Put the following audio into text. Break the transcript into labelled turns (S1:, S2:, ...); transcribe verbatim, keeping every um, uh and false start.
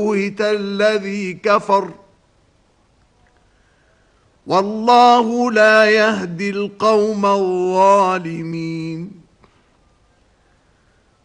S1: بُهِتَ الَّذِي كَفَرَ وَاللَّهُ لَا يَهْدِي الْقَوْمَ الظَّالِمِينَ.